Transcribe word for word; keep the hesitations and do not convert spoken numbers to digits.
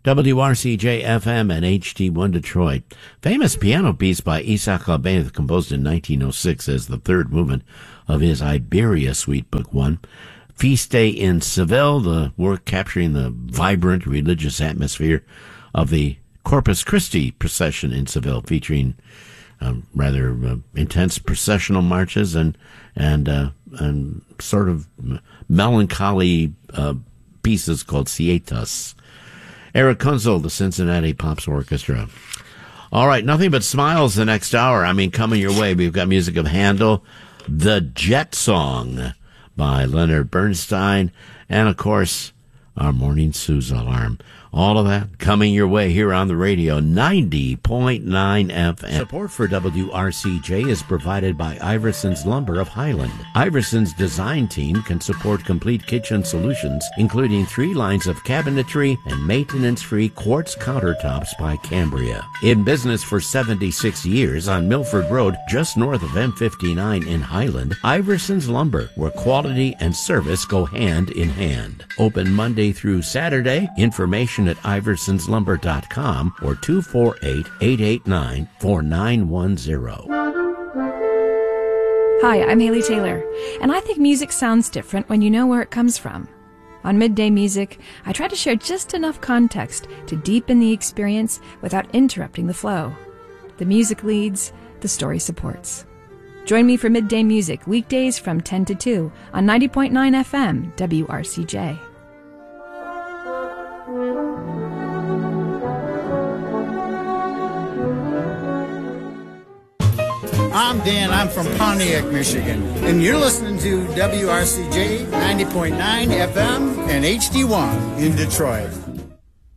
W R C J F M and H D one Detroit. Famous piano piece by Isaac Albéniz, composed in nineteen oh six as the third movement of his Iberia Suite Book One. Feast Day in Seville, the work capturing the vibrant religious atmosphere of the Corpus Christi procession in Seville, featuring um, rather uh, intense processional marches and and uh, and sort of melancholy uh, pieces called Cietas. Eric Kunzel, the Cincinnati Pops Orchestra. All right, nothing but smiles the next hour. I mean, coming your way, we've got music of Handel, The Jet Song by Leonard Bernstein, and, of course, our Morning Suze alarm. All of that coming your way here on the radio, ninety point nine F M. Support for W R C J is provided by Iverson's Lumber of Highland. Iverson's design team can support complete kitchen solutions, including three lines of cabinetry and maintenance-free quartz countertops by Cambria. In business for seventy-six years on Milford Road, just north of M fifty-nine in Highland, Iverson's Lumber, where quality and service go hand in hand. Open Monday through Saturday. Information at iversons lumber dot com or two four eight, eight eight nine, four nine one zero. Hi, I'm Haley Taylor, and I think music sounds different when you know where it comes from. On Midday Music, I try to share just enough context to deepen the experience without interrupting the flow. The music leads, the story supports. Join me for Midday Music weekdays from ten to two on ninety point nine F M W R C J. I'm Dan. I'm from Pontiac, Michigan. And you're listening to W R C J ninety point nine F M and H D one in Detroit.